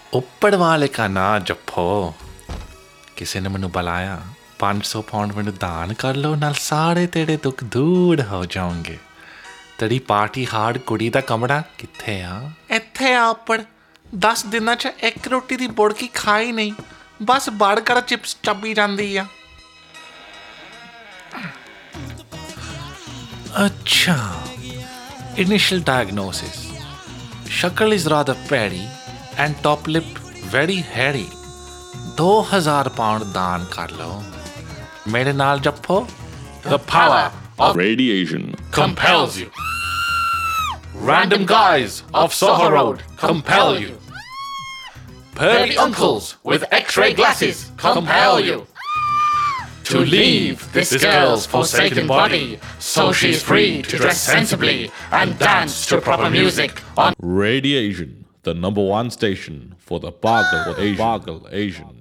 ਉੱਪਰ ਵਾਲੇ ਕਾ ਨਾਂ ਜਪੋ ਕਿਸੇ ਨੇ ਮੈਨੂੰ ਬੁਲਾਇਆ 500 ਪਾਉਂਡ ਮੈਨੂੰ ਦਾਨ ਕਰ ਲਓ ਨਾਲ ਸਾਰੇ ਤੇਰੇ ਦੁੱਖ ਦੂਰ ਹੋ ਜਾਣਗੇ ਤੇਰੀ ਪਾਰਟੀ ਹਾਰਡ ਕੁੜੀ ਦਾ ਕਮਰਾ ਕਿੱਥੇ ਆ ਇੱਥੇ ਆ ਉੱਪਰ 10 ਦਿਨਾਂ 'ਚ ਇੱਕ ਰੋਟੀ ਦੀ ਬੁੜਕੀ ਖਾਈ ਨਹੀਂ ਬਸ ਬਰਗਰ ਚਿਪਸ ਚੱਬੀ ਜਾਂਦੀ ਆ ਅੱਛਾ initial diagnosis shakal is rather petty and top lip very hairy 2000 pound ਦਾਨ ਕਰ ਲਓ ਮੇਰੇ ਨਾਲ ਜੱਫੋ the power of Radiation compels you random guys of Soho Road compel you pervy uncles with x-ray glasses compel you to leave this girl's forsaken body so she's free to dress sensibly and dance to proper music on Radiation, the #1 station for the Bargle Asian.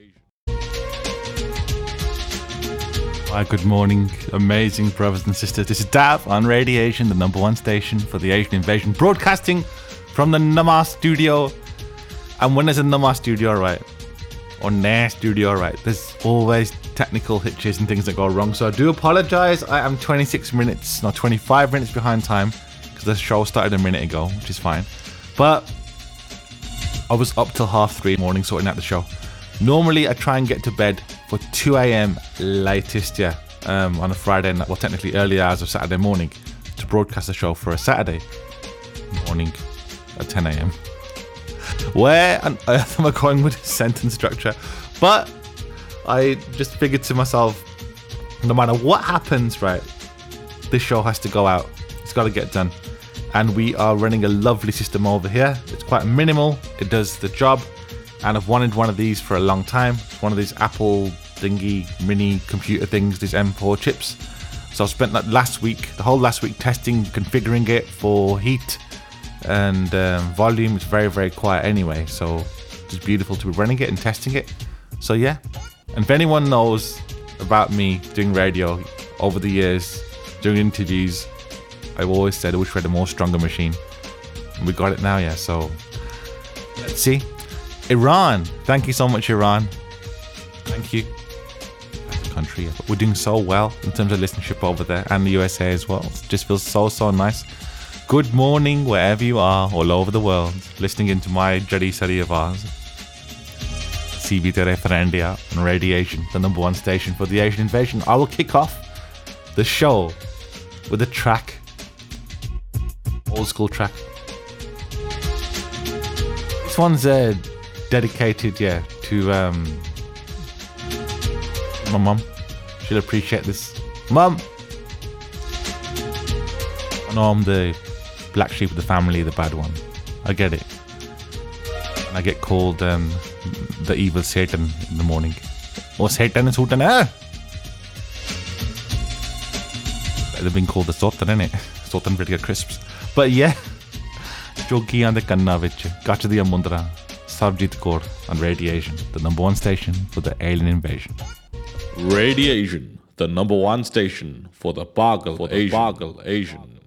Hi, good morning, amazing brothers and sisters. This is Dav on Radiation, the #1 station for the Asian invasion, broadcasting from the Nama studio. And when there's a Nama studio, right, or Nair studio, right, there's always technical hitches and things that go wrong. So I do apologise. I am 25 minutes behind time because the show started a minute ago, which is fine. But I was up till 3:30 in the morning sorting out the show. Normally I try and get to bed for 2 a.m. latest, on a Friday night, well, technically early hours of Saturday morning, to broadcast the show for a Saturday morning at 10 a.m. Where on earth am I going with this sentence structure? But I just figured to myself, no matter what happens, right, this show has to go out. It's got to get done. And we are running a lovely system over here. It's quite minimal. It does the job. And I've wanted one of these for a long time. It's one of these Apple thingy mini computer things, these M4 chips. So I spent the whole last week testing, configuring it for heat and volume. It's very, very quiet anyway. So it's just beautiful to be running it and testing it. So yeah. And if anyone knows about me doing radio over the years, doing interviews, I've always said I wish we had a more stronger machine. And we got it now, yeah. So let's see. Iran. Thank you so much, Iran. Thank you. That's the country. We're doing so well in terms of listenership over there and the USA as well. It just feels so nice. Good morning wherever you are all over the world, listening into my Jari Sari Avaz. CB Tere for India on Radiation, the #1 station for the Asian invasion. I will kick off the show with a track, old school track. This one's dedicated, to my mum. She'll appreciate this. Mum! I know I'm the black sheep of the family, the bad one. I get it. And I get called the evil Satan in the morning. Oh, Satan is Satan, eh? They've been called the Sotan, innit? Sotan British crisps. But yeah, Jogiyan de Kanna vich, Gachadiya Mundra, Sarjit Kaur on Radiation, the #1 station for the alien invasion. Radiation, the #1 station for the Bargle Asian.